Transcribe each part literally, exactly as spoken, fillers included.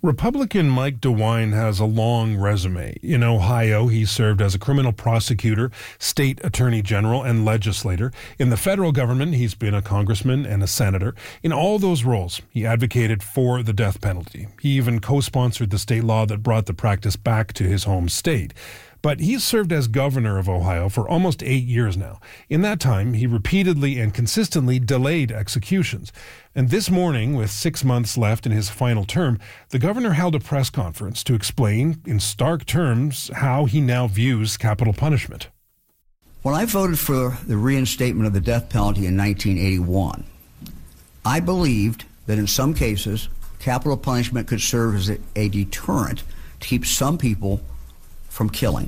Republican Mike DeWine has a long resume. In Ohio, he served as a criminal prosecutor, state attorney general, and legislator. In the federal government, he's been a congressman and a senator. In all those roles, he advocated for the death penalty. He even co-sponsored the state law that brought the practice back to his home state. But he's served as governor of Ohio for almost eight years now. In that time, he repeatedly and consistently delayed executions. And this morning, with six months left in his final term, the governor held a press conference to explain in stark terms how he now views capital punishment. When I voted for the reinstatement of the death penalty in nineteen eighty-one, I believed that in some cases, capital punishment could serve as a deterrent to keep some people from killing.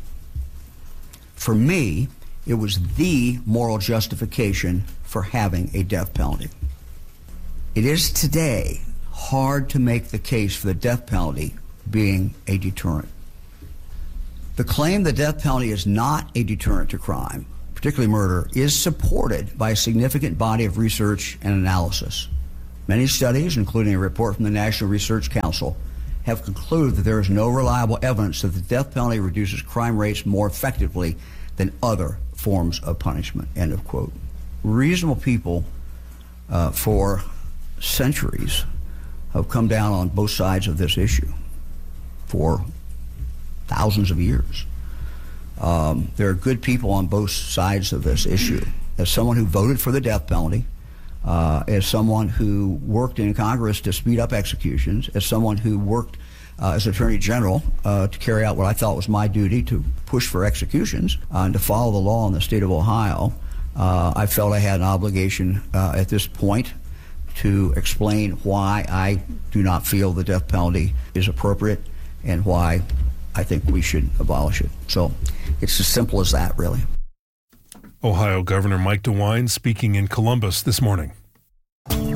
For me, it was the moral justification for having a death penalty. It is today hard to make the case for the death penalty being a deterrent. The claim the death penalty is not a deterrent to crime, particularly murder, is supported by a significant body of research and analysis. Many studies, including a report from the National Research Council, have concluded that there is no reliable evidence that the death penalty reduces crime rates more effectively than other forms of punishment, end of quote. Reasonable people uh, for centuries have come down on both sides of this issue for thousands of years. Um, there are good people on both sides of this issue. As someone who voted for the death penalty, Uh, as someone who worked in Congress to speed up executions, as someone who worked uh, as Attorney General uh, to carry out what I thought was my duty to push for executions uh, and to follow the law in the state of Ohio, uh, I felt I had an obligation uh, at this point to explain why I do not feel the death penalty is appropriate and why I think we should abolish it. So it's as simple as that, really. Ohio Governor Mike DeWine speaking in Columbus this morning.